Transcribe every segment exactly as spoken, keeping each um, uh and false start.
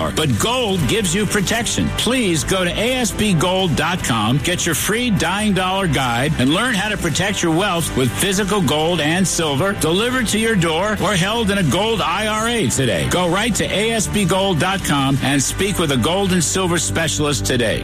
But gold gives you protection. Please go to A S B gold dot com, get your free Dying Dollar guide, and learn how to protect your wealth with physical gold and silver delivered to your door or held in a gold I R A today. Go right to A S B gold dot com and speak with a gold and silver specialist today.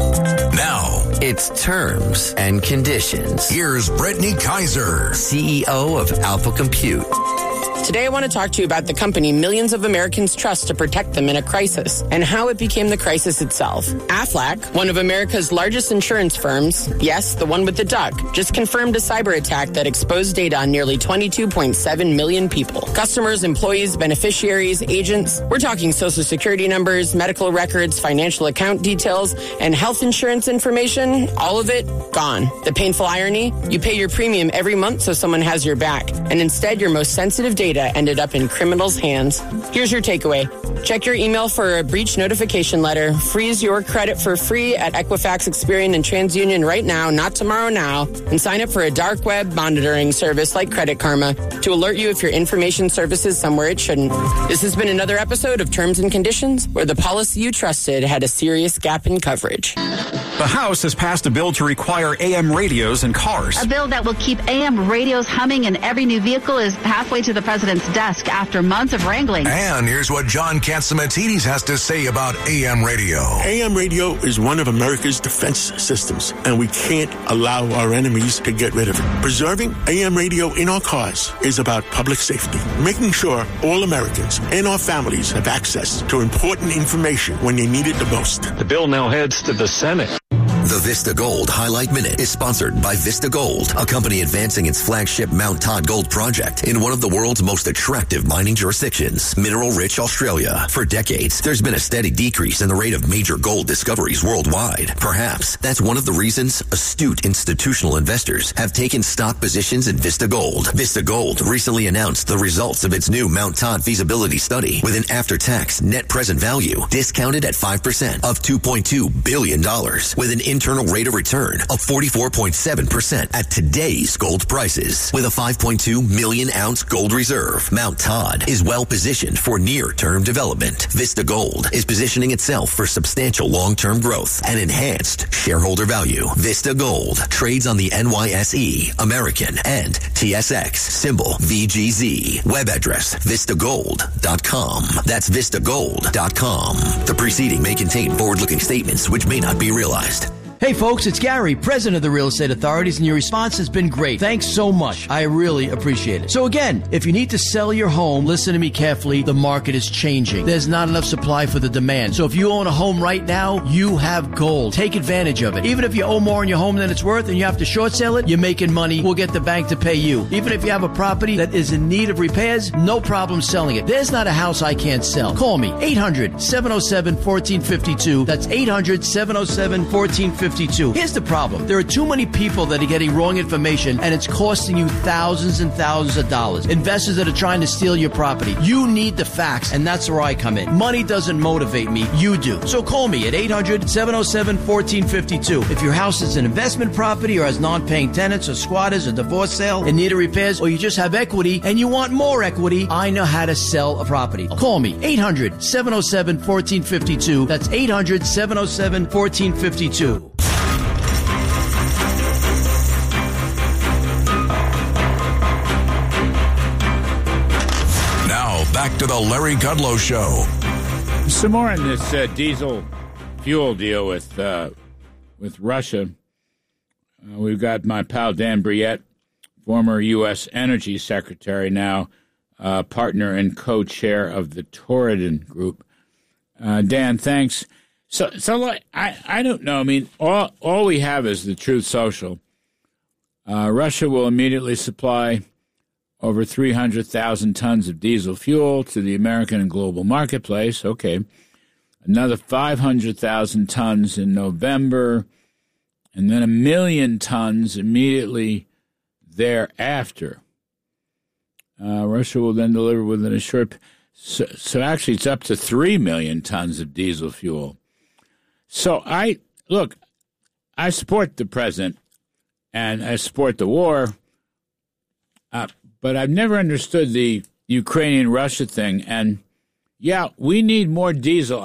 Now, it's Terms and Conditions. Here's Brittany Kaiser, C E O of Alpha Compute. Today I want to talk to you about the company millions of Americans trust to protect them in a crisis and how it became the crisis itself. Aflac, one of America's largest insurance firms, yes, the one with the duck, just confirmed a cyber attack that exposed data on nearly twenty-two point seven million people. Customers, employees, beneficiaries, agents. We're talking social security numbers, medical records, financial account details, and health insurance information. All of it gone. The painful irony? You pay your premium every month so someone has your back, and instead your most sensitive data ended up in criminals' hands. Here's your takeaway. Check your email for a breach notification letter. Freeze your credit for free at Equifax, Experian, and TransUnion right now, not tomorrow now, and sign up for a dark web monitoring service like Credit Karma to alert you if your information surfaces somewhere it shouldn't. This has been another episode of Terms and Conditions, where the policy you trusted had a serious gap in coverage. The House has passed a bill to require A M radios in cars. A bill that will keep A M radios humming in every new vehicle is halfway to the president's desk after months of wrangling. And here's what John Catsimatidis has to say about A M radio. A M radio is one of America's defense systems, and we can't allow our enemies to get rid of it. Preserving A M radio in our cars is about public safety, making sure all Americans and our families have access to important information when they need it the most. The bill now heads to the Senate. The Vista Gold Highlight Minute is sponsored by Vista Gold, a company advancing its flagship Mount Todd Gold project in one of the world's most attractive mining jurisdictions, mineral-rich Australia. For decades, there's been a steady decrease in the rate of major gold discoveries worldwide. Perhaps that's one of the reasons astute institutional investors have taken stock positions in Vista Gold. Vista Gold recently announced the results of its new Mount Todd feasibility study with an after-tax net present value discounted at five percent of two point two billion dollars with an internal rate of return of forty-four point seven percent at today's gold prices. With a five point two million ounce gold reserve, Mount Todd is well positioned for near-term development. Vista Gold is positioning itself for substantial long-term growth and enhanced shareholder value. Vista Gold trades on the N Y S E, American, and T S X, symbol V G Z. Web address vista gold dot com. That's vista gold dot com. The preceding may contain forward-looking statements which may not be realized. Hey folks, it's Gary, president of the Real Estate Authorities, and your response has been great. Thanks so much. I really appreciate it. So again, if you need to sell your home, listen to me carefully. The market is changing. There's not enough supply for the demand. So if you own a home right now, you have gold. Take advantage of it. Even if you owe more on your home than it's worth and you have to short sell it, you're making money. We'll get the bank to pay you. Even if you have a property that is in need of repairs, no problem selling it. There's not a house I can't sell. Call me, eight hundred, seven oh seven, one four five two. That's eight hundred, seven oh seven, one four five two. Here's the problem. There are too many people that are getting wrong information, and it's costing you thousands and thousands of dollars. Investors that are trying to steal your property. You need the facts, and that's where I come in. Money doesn't motivate me. You do. So call me at eight hundred, seven oh seven, one four five two. If your house is an investment property or has non-paying tenants or squatters or divorce sale in need of repairs, or you just have equity and you want more equity, I know how to sell a property. Call me, eight hundred, seven oh seven, one four five two. That's eight hundred, seven oh seven, one four five two. Back to the Larry Kudlow Show. Some more on this uh, diesel fuel deal with uh, with Russia. Uh, we've got my pal Dan Brouillette, former U S Energy Secretary, now uh, partner and co-chair of the Torridon Group. Uh, Dan, thanks. So, so like, I, I don't know. I mean, all all we have is the Truth Social. Uh, Russia will immediately supply over three hundred thousand tons of diesel fuel to the American and global marketplace. Okay. Another five hundred thousand tons in November, and then a million tons immediately thereafter. Uh, Russia will then deliver within a short... So, so actually, it's up to three million tons of diesel fuel. So I... Look, I support the president, and I support the war, uh, but I've never understood the Ukrainian-Russia thing. And Yeah, we need more diesel.